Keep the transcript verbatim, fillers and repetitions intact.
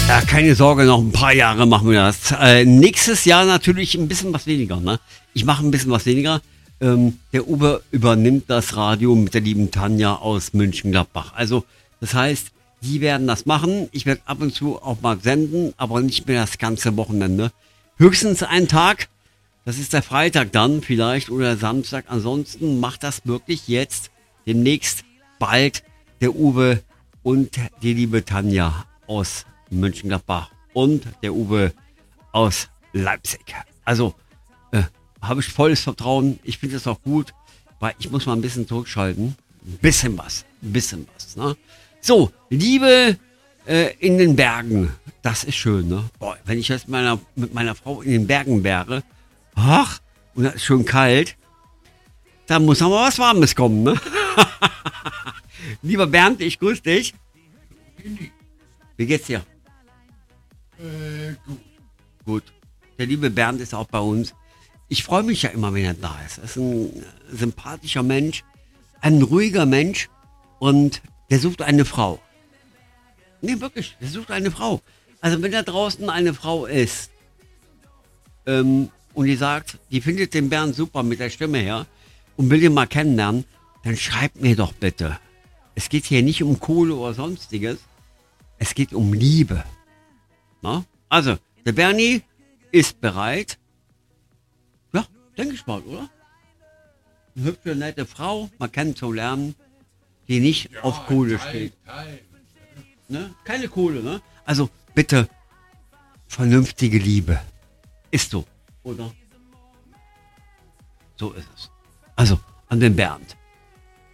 Ja, keine Sorge, noch ein paar Jahre machen wir das. Äh, nächstes Jahr natürlich ein bisschen was weniger. Ne? Ich mache ein bisschen was weniger. Ähm, der Uwe übernimmt das Radio mit der lieben Tanja aus Mönchengladbach. Also das heißt, die werden das machen. Ich werde ab und zu auch mal senden, aber nicht mehr das ganze Wochenende. Höchstens einen Tag. Das ist der Freitag dann vielleicht oder Samstag. Ansonsten macht das wirklich jetzt demnächst bald der Uwe und die liebe Tanja aus Mönchengladbach und der Uwe aus Leipzig. Also äh, habe ich volles Vertrauen. Ich finde es auch gut, weil ich muss mal ein bisschen zurückschalten. Ein bisschen was, ein bisschen was. Ne? So, Liebe äh, in den Bergen, das ist schön. Ne? Boah, wenn ich jetzt mit meiner, mit meiner Frau in den Bergen wäre, ach, und das ist schön kalt, da muss noch mal was Warmes kommen. Ne? Lieber Bernd, ich grüße dich. Wie geht's dir? Äh, gut. Gut. Der liebe Bernd ist auch bei uns. Ich freue mich ja immer, wenn er da ist. Er ist ein sympathischer Mensch, ein ruhiger Mensch und der sucht eine Frau. Nee, wirklich, der sucht eine Frau. Also wenn da draußen eine Frau ist ähm, und die sagt, die findet den Bernd super mit der Stimme her und will ihn mal kennenlernen, dann schreibt mir doch bitte. Es geht hier nicht um Kohle oder sonstiges. Es geht um Liebe. Na? Also, der Bernie ist bereit. Ja, denke ich mal, oder? Eine hübsche, nette Frau, mal kennenzulernen, die nicht Ja, auf Kohle Teil, steht. Teil. Ne? Keine Kohle, ne? Also, bitte, vernünftige Liebe. Ist so, oder? So ist es. Also, an den Bernd.